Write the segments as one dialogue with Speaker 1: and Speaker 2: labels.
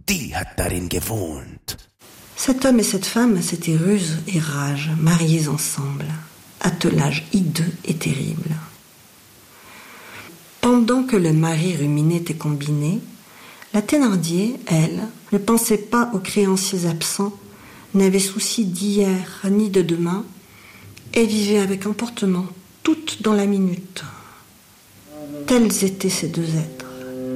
Speaker 1: die hat darin gewohnt.
Speaker 2: Cet homme et cette femme, c'était ruse et rage, mariés ensemble. Attelage hideux et terrible. Pendant que le mari ruminait et combinait, la Thénardier, elle, ne pensait pas aux créanciers absents, n'avait souci d'hier ni de demain, et vivait avec emportement, toutes dans la minute. Tels étaient ces deux êtres.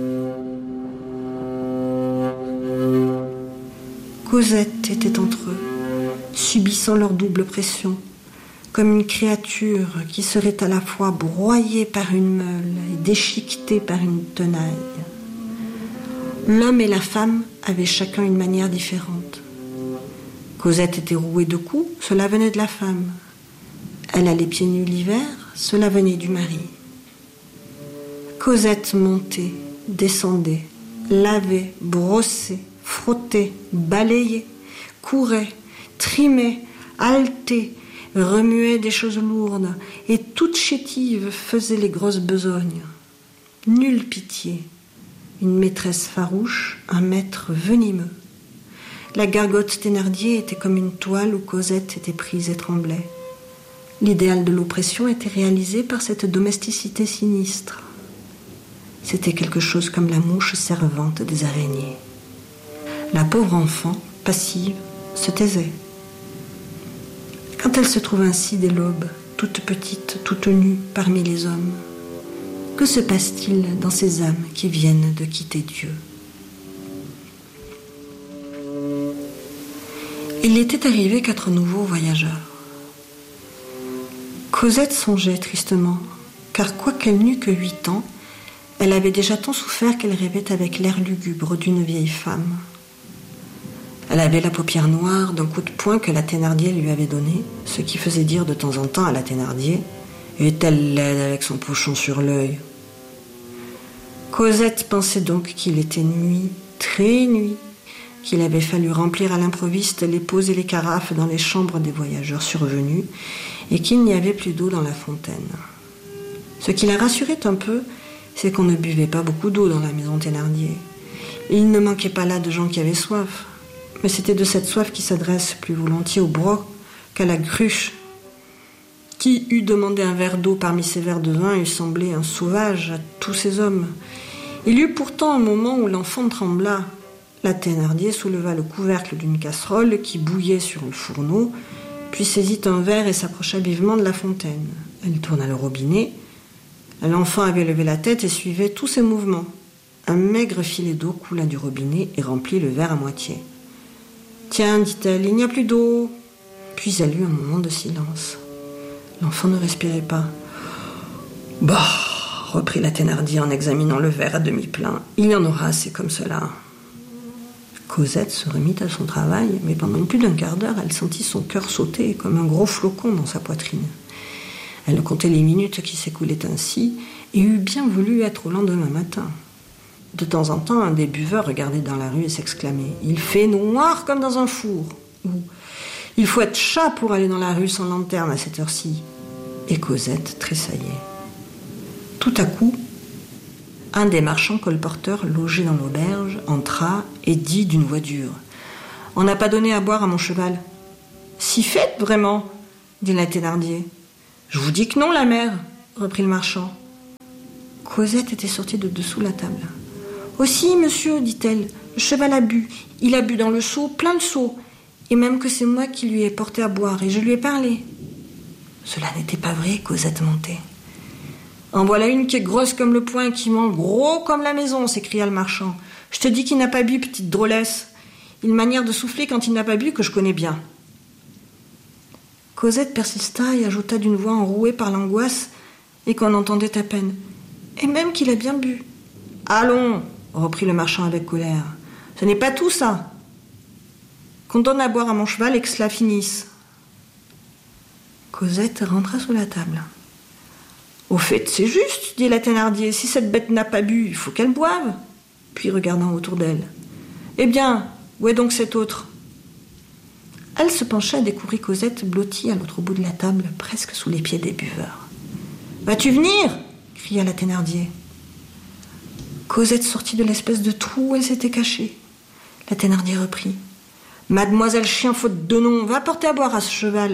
Speaker 2: Cosette était entre eux, subissant leur double pression, comme une créature qui serait à la fois broyée par une meule et déchiquetée par une tenaille. L'homme et la femme avaient chacun une manière différente. Cosette était rouée de coups, cela venait de la femme. Elle allait pieds nus l'hiver, cela venait du mari. Cosette montait, descendait, lavait, brossait, frottait, balayait, courait, trimait, haletait, remuait des choses lourdes, et toute chétive faisait les grosses besognes. Nulle pitié, une maîtresse farouche, un maître venimeux. La gargote Thénardier était comme une toile où Cosette était prise et tremblait. L'idéal de l'oppression était réalisé par cette domesticité sinistre. C'était quelque chose comme la mouche servante des araignées. La pauvre enfant, passive, se taisait. Quand elle se trouve ainsi dès l'aube, toute petite, toute nue parmi les hommes, que se passe-t-il dans ces âmes qui viennent de quitter Dieu ? Il était arrivé 4 nouveaux voyageurs. Cosette songeait tristement, car quoiqu'elle n'eût que 8 ans, elle avait déjà tant souffert qu'elle rêvait avec l'air lugubre d'une vieille femme. Elle avait la paupière noire d'un coup de poing que la Thénardier lui avait donné, ce qui faisait dire de temps en temps à la Thénardier « Est-elle laide avec son pochon sur l'œil ?» Cosette pensait donc qu'il était nuit, très nuit, qu'il avait fallu remplir à l'improviste les pots et les carafes dans les chambres des voyageurs survenus et qu'il n'y avait plus d'eau dans la fontaine. Ce qui la rassurait un peu, c'est qu'on ne buvait pas beaucoup d'eau dans la maison Thénardier. Il ne manquait pas là de gens qui avaient soif, mais c'était de cette soif qui s'adresse plus volontiers au broc qu'à la cruche. Qui eût demandé un verre d'eau parmi ces verres de vin eût semblé un sauvage à tous ces hommes. Il y eut pourtant un moment où l'enfant trembla. La Thénardier souleva le couvercle d'une casserole qui bouillait sur le fourneau, puis saisit un verre et s'approcha vivement de la fontaine. Elle tourna le robinet. L'enfant avait levé la tête et suivait tous ses mouvements. Un maigre filet d'eau coula du robinet et remplit le verre à moitié. « Tiens, dit-elle, il n'y a plus d'eau. » Puis elle eut un moment de silence. L'enfant ne respirait pas. « Bah !» reprit la Thénardier en examinant le verre à demi plein. « Il y en aura assez comme cela. » Cosette se remit à son travail, mais pendant plus d'un quart d'heure, elle sentit son cœur sauter comme un gros flocon dans sa poitrine. Elle comptait les minutes qui s'écoulaient ainsi et eût bien voulu être au lendemain matin. De temps en temps, un des buveurs regardait dans la rue et s'exclamait « Il fait noir comme dans un four » ou « Il faut être chat pour aller dans la rue sans lanterne à cette heure-ci » et Cosette tressaillait. Tout à coup, un des marchands colporteurs logés dans l'auberge entra et dit d'une voix dure « On n'a pas donné à boire à mon cheval. »« Si fait, vraiment ?» dit la Thénardier. « Je vous dis que non, la mère, » reprit le marchand. Cosette était sortie de dessous la table. « Aussi, monsieur, dit-elle, le cheval a bu. Il a bu dans le seau, plein de seaux. Et même que c'est moi qui lui ai porté à boire, et je lui ai parlé. » Cela n'était pas vrai, Cosette montait. « En voilà une qui est grosse comme le poing, qui ment gros comme la maison, » s'écria le marchand. « Je te dis qu'il n'a pas bu, petite drôlesse. Une manière de souffler quand il n'a pas bu que je connais bien. » Cosette persista et ajouta d'une voix enrouée par l'angoisse et qu'on entendait à peine. « Et même qu'il a bien bu. »« Allons !» reprit le marchand avec colère. « Ce n'est pas tout, ça. Qu'on donne à boire à mon cheval et que cela finisse. » Cosette rentra sous la table. « Au fait, c'est juste, dit la Thénardier. Si cette bête n'a pas bu, il faut qu'elle boive. » Puis regardant autour d'elle. « Eh bien, où est donc cet autre ?» Elle se pencha et découvrit Cosette blottie à l'autre bout de la table, presque sous les pieds des buveurs. « Vas-tu venir ?» cria la Thénardier. Cosette sortit de l'espèce de trou où elle s'était cachée. La Thénardier reprit. Mademoiselle chien faute de nom, va porter à boire à ce cheval.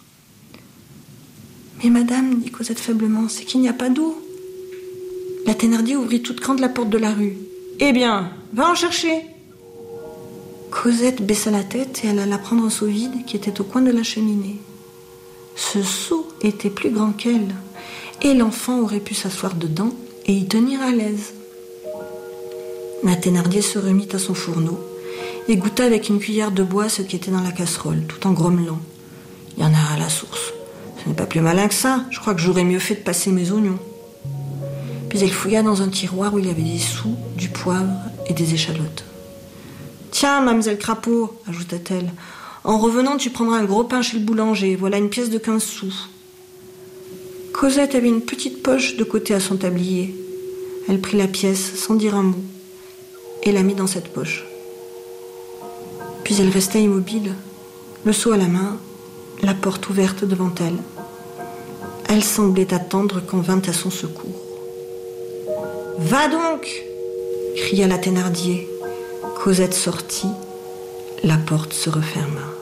Speaker 2: Mais madame, dit Cosette faiblement, c'est qu'il n'y a pas d'eau. La Thénardier ouvrit toute grande la porte de la rue. Eh bien, va en chercher. Cosette baissa la tête et elle alla prendre un seau vide qui était au coin de la cheminée. Ce seau était plus grand qu'elle, et l'enfant aurait pu s'asseoir dedans et y tenir à l'aise. La Thénardier se remit à son fourneau et goûta avec une cuillère de bois ce qui était dans la casserole, tout en grommelant. Il y en a à la source. Ce n'est pas plus malin que ça. Je crois que j'aurais mieux fait de passer mes oignons. Puis elle fouilla dans un tiroir où il y avait des sous, du poivre et des échalotes. Tiens, mademoiselle Crapaud, ajouta-t-elle, en revenant, tu prendras un gros pain chez le boulanger. Voilà une pièce de 15 sous. Cosette avait une petite poche de côté à son tablier. Elle prit la pièce sans dire un mot et la mit dans cette poche. Puis elle resta immobile, le seau à la main, la porte ouverte devant elle. Elle semblait attendre qu'on vînt à son secours. « Va donc !» cria la Thénardier. Cosette sortit, la porte se referma.